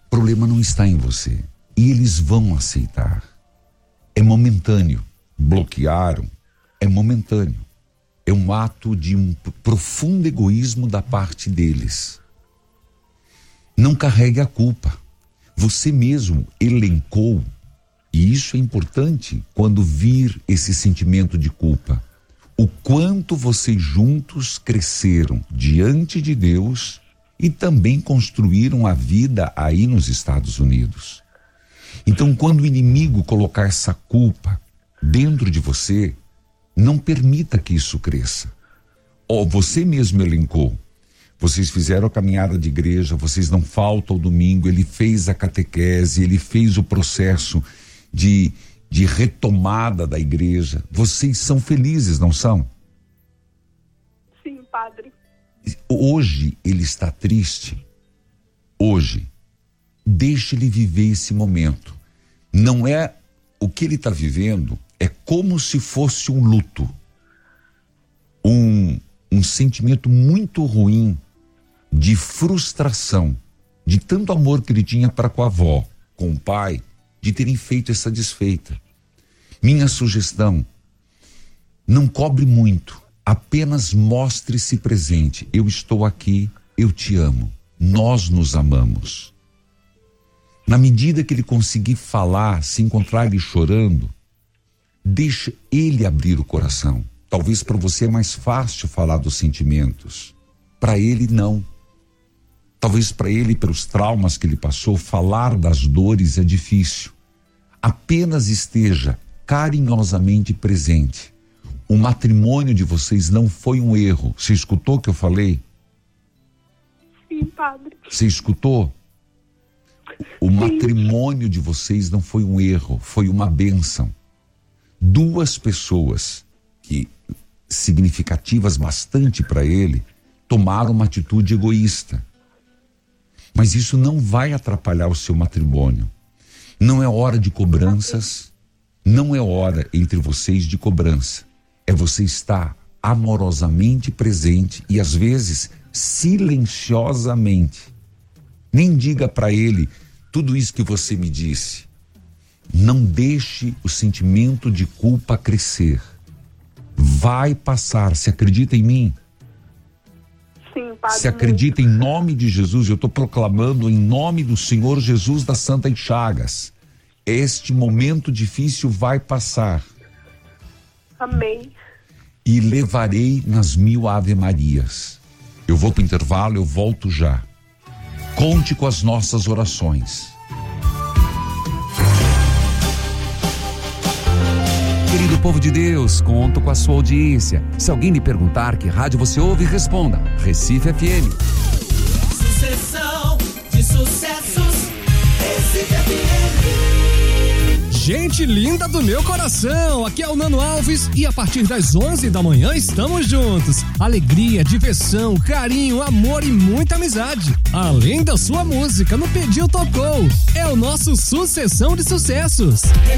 O problema não está em você. E eles vão aceitar. É momentâneo. Bloquearam. É momentâneo. É um ato de um profundo egoísmo da parte deles. Não carregue a culpa. Você mesmo elencou, e isso é importante quando vir esse sentimento de culpa, o quanto vocês juntos cresceram diante de Deus e também construíram a vida aí nos Estados Unidos. Então, quando o inimigo colocar essa culpa dentro de você, não permita que isso cresça. Você mesmo elencou. Vocês fizeram a caminhada de igreja, vocês não faltam ao domingo, ele fez a catequese, ele fez o processo de retomada da igreja. Vocês são felizes, não são? Sim, padre. Hoje ele está triste. Hoje, deixe ele viver esse momento. Não é o que ele está vivendo, é como se fosse um luto. Um sentimento muito ruim de frustração, de tanto amor que ele tinha para com a avó, com o pai, de terem feito essa desfeita. Minha sugestão, não cobre muito, apenas mostre-se presente. Eu estou aqui, eu te amo, nós nos amamos. Na medida que ele conseguir falar, se encontrar ele chorando, deixe ele abrir o coração. Talvez para você é mais fácil falar dos sentimentos, para ele não. Talvez para ele, pelos traumas que ele passou, falar das dores é difícil. Apenas esteja carinhosamente presente. O matrimônio de vocês não foi um erro. Você escutou o que eu falei? Sim, padre. Você escutou? O matrimônio de vocês não foi um erro, foi uma bênção. Duas pessoas que significativas bastante para ele tomaram uma atitude egoísta. Mas isso não vai atrapalhar o seu matrimônio. Não é hora de cobranças, não é hora entre vocês de cobrança. É você estar amorosamente presente e às vezes silenciosamente. Nem diga para ele tudo isso que você me disse. Não deixe o sentimento de culpa crescer. Vai passar. Se acredita em mim? Sim, padre. Se acredita em nome de Jesus, eu estou proclamando em nome do Senhor Jesus das Santas Chagas. Este momento difícil vai passar. Amém. E levarei nas 1000 Ave Marias. Eu vou para o intervalo, eu volto já. Conte com as nossas orações. Querido povo de Deus, conto com a sua audiência. Se alguém lhe perguntar que rádio você ouve, responda: Recife FM. Sucessão de sucessos, Recife FM. Gente linda do meu coração, aqui é o Nano Alves e a partir das 11 da manhã estamos juntos. Alegria, diversão, carinho, amor e muita amizade. Além da sua música, no Pediu Tocou. É o nosso Sucessão de Sucessos.